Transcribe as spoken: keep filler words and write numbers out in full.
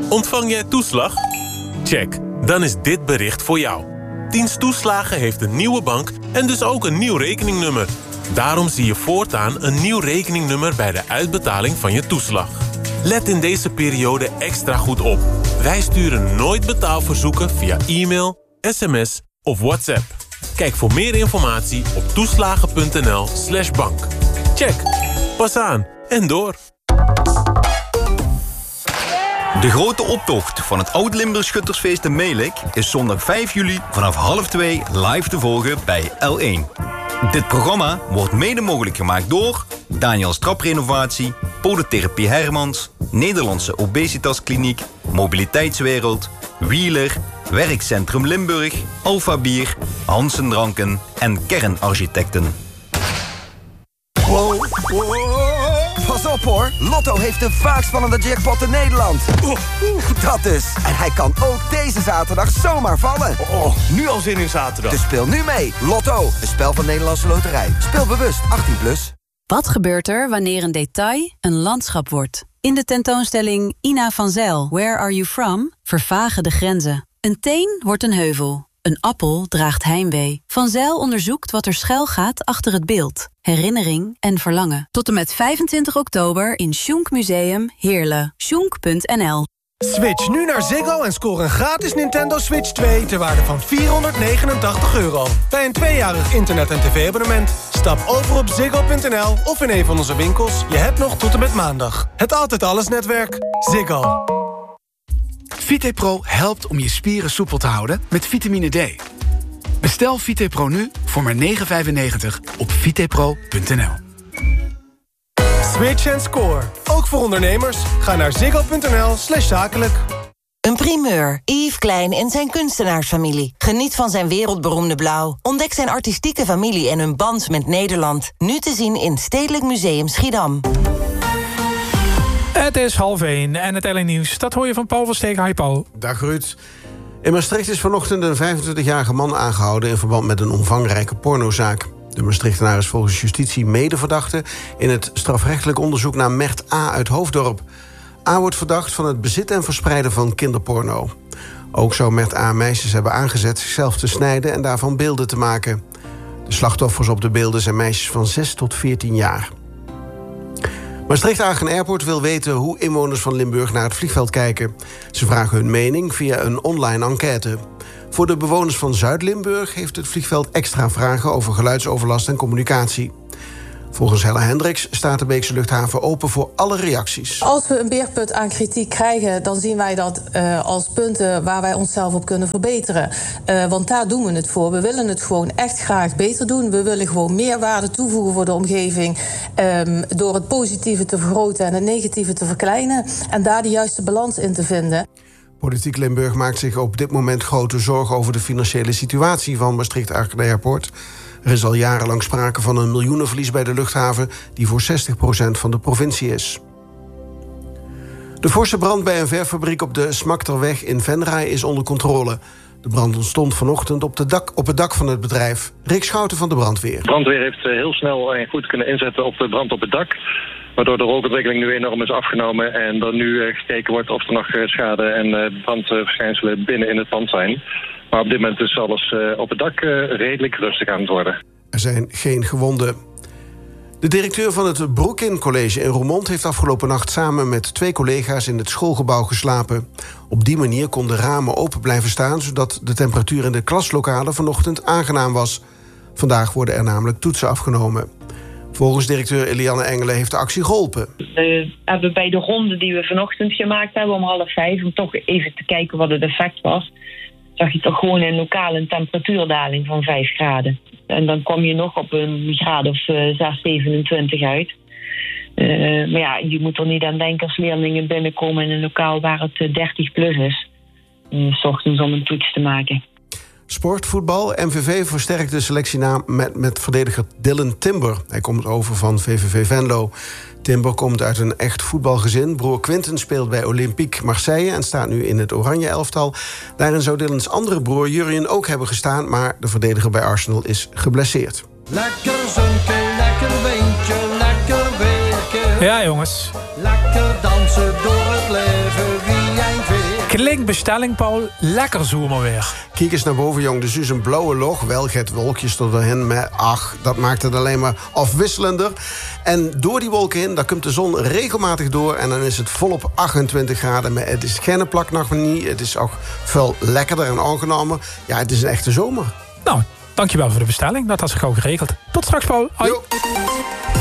Ontvang jij toeslag? Check, dan is dit bericht voor jou. Dienst Toeslagen heeft een nieuwe bank en dus ook een nieuw rekeningnummer. Daarom zie je voortaan een nieuw rekeningnummer bij de uitbetaling van je toeslag. Let in deze periode extra goed op. Wij sturen nooit betaalverzoeken via e-mail, sms of WhatsApp. Kijk voor meer informatie op toeslagen.nl slash bank. Check. Pas aan en door. De grote optocht van het Oud-Limburg Schuttersfeest in Melick is zondag vijf juli vanaf half twee live te volgen bij L één. Dit programma wordt mede mogelijk gemaakt door Daniels Traprenovatie, Podotherapie Hermans, Nederlandse Obesitaskliniek, Mobiliteitswereld, Wheeler, Werkcentrum Limburg, Alpha Bier, Hansen Dranken en Kernarchitecten. Wow, wow. Pas op hoor, Lotto heeft de vaakst spannende jackpot in Nederland. Oh, dat dus. En hij kan ook deze zaterdag zomaar vallen. Oh, nu al zin in zaterdag. Dus speel nu mee. Lotto, een spel van Nederlandse Loterij. Speel bewust, achttien plus. Wat gebeurt er wanneer een detail een landschap wordt? In de tentoonstelling Ina van Zijl, Where Are You From? Vervagen de grenzen. Een teen wordt een heuvel. Een appel draagt heimwee. Van Zijl onderzoekt wat er schuil gaat achter het beeld. Herinnering en verlangen. Tot en met vijfentwintig oktober in Schunk Museum Heerlen. schunk punt n l. Switch nu naar Ziggo en score een gratis Nintendo Switch twee... ter waarde van vierhonderdnegenentachtig euro. Bij een tweejarig internet- en tv-abonnement. Stap over op ziggo punt n l of in een van onze winkels. Je hebt nog tot en met maandag. Het Altijd Alles netwerk. Ziggo. VitePro helpt om je spieren soepel te houden met vitamine D. Bestel VitePro nu voor maar negen vijfennegentig op vitepro punt n l. Switch en score. Ook voor ondernemers. Ga naar ziggo punt n l slash zakelijk. Een primeur. Yves Klein en zijn kunstenaarsfamilie. Geniet van zijn wereldberoemde blauw. Ontdek zijn artistieke familie en hun band met Nederland. Nu te zien in Stedelijk Museum Schiedam. Het is half één en het L N Nieuws. Dat hoor je van Paul van Steken. Hi Paul. Dag Ruud. In Maastricht is vanochtend een vijfentwintigjarige man aangehouden... in verband met een omvangrijke pornozaak. De Maastrichtenaar is volgens justitie medeverdachte... in het strafrechtelijk onderzoek naar Mert A. uit Hoofddorp. A. wordt verdacht van het bezitten en verspreiden van kinderporno. Ook zou Mert A. meisjes hebben aangezet zichzelf te snijden... en daarvan beelden te maken. De slachtoffers op de beelden zijn meisjes van zes tot veertien jaar. Maastricht-Agen Airport wil weten hoe inwoners van Limburg naar het vliegveld kijken. Ze vragen hun mening via een online enquête. Voor de bewoners van Zuid-Limburg heeft het vliegveld extra vragen over geluidsoverlast en communicatie. Volgens Helle Hendricks staat de Beekse luchthaven open voor alle reacties. Als we een beerput aan kritiek krijgen, dan zien wij dat uh, als punten waar wij onszelf op kunnen verbeteren. Uh, want daar doen we het voor. We willen het gewoon echt graag beter doen. We willen gewoon meer waarde toevoegen voor de omgeving. Um, door het positieve te vergroten en het negatieve te verkleinen. En daar de juiste balans in te vinden. Politiek Limburg maakt zich op dit moment grote zorgen over de financiële situatie van Maastricht-Aken Airport. Er is al jarenlang sprake van een miljoenenverlies bij de luchthaven... die voor zestig procent van de provincie is. De forse brand bij een verfabriek op de Smakterweg in Venray is onder controle. De brand ontstond vanochtend op, de dak, op het dak van het bedrijf. Rick Schouten van de brandweer. De brandweer heeft heel snel en goed kunnen inzetten op de brand op het dak... waardoor de rookontwikkeling nu enorm is afgenomen... en er nu gekeken wordt of er nog schade en brandverschijnselen binnen in het pand zijn... Maar op dit moment is alles uh, op het dak uh, redelijk rustig aan het worden. Er zijn geen gewonden. De directeur van het Broekin College in Roermond... heeft afgelopen nacht samen met twee collega's in het schoolgebouw geslapen. Op die manier konden ramen open blijven staan... zodat de temperatuur in de klaslokalen vanochtend aangenaam was. Vandaag worden er namelijk toetsen afgenomen. Volgens directeur Eliane Engelen heeft de actie geholpen. We hebben bij de ronde die we vanochtend gemaakt hebben om half vijf... om toch even te kijken wat het effect was... zag je toch gewoon in lokaal een temperatuurdaling van vijf graden. En dan kom je nog op een graad of uh, zes, zevenentwintig uit. Uh, maar ja, je moet er niet aan denken als leerlingen binnenkomen in een lokaal waar het uh, dertig plus is. Uh, 's ochtends om een toets te maken. Sport, voetbal. M V V versterkt de selectienaam met, met verdediger Dylan Timber. Hij komt over van V V V Venlo. Timber komt uit een echt voetbalgezin. Broer Quinten speelt bij Olympique Marseille... en staat nu in het oranje elftal. Daarin zou Dylans andere broer Jurjen ook hebben gestaan... maar de verdediger bij Arsenal is geblesseerd. Lekker zonken, lekker beentje, lekker werken. Ja, jongens. Lekker dansen door het leven, wie jij vindt. Klink bestelling, Paul. Lekker zomer weer. Kijk eens naar boven, jong. Dus is een blauwe log. Wel, het wolkjes erheen, maar ach, dat maakt het alleen maar afwisselender. En door die wolken heen, daar komt de zon regelmatig door. En dan is het volop achtentwintig graden. Maar het is geen plak nog niet. Het is ook veel lekkerder en aangenamer. Ja, het is een echte zomer. Nou, dankjewel voor de bestelling. Dat had ze gauw geregeld. Tot straks, Paul. Hoi. Jo.